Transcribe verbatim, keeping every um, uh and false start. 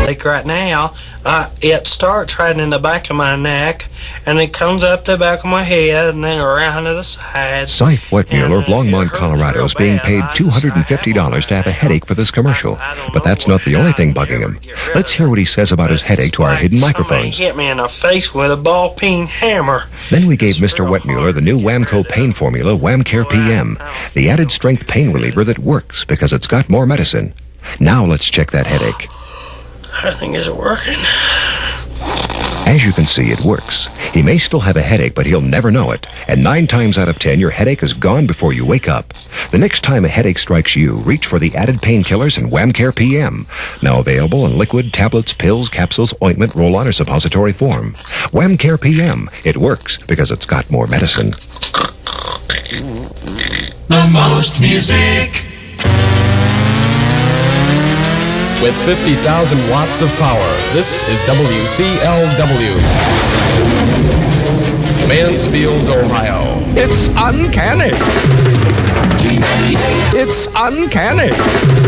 Like right now, uh, it starts right in the back of my neck, and it comes up the back of my head, and then around to the sides. Scythe Wetmuller of Longmont, Colorado is being paid two hundred fifty dollars to have a headache for this commercial. But that's not the only thing bugging him. Let's hear what he says about his headache to our hidden microphones. Somebody hit me in the face with a ball-peen hammer. Then we gave Mister Wetmuller the new Whamco pain formula, Whamcare P M, the added strength pain reliever that works because it's got more medicine. Now let's check that headache. I think it's working. As you can see, it works. He may still have a headache, but he'll never know it. And nine times out of ten, your headache is gone before you wake up. The next time a headache strikes you, reach for the added painkillers in Whamcare P M. Now available in liquid, tablets, pills, capsules, ointment, roll-on, or suppository form. Whamcare P M. It works because it's got more medicine. The most music. With fifty thousand watts of power, this is W C L W, Mansfield, Ohio. It's uncanny. It's uncanny.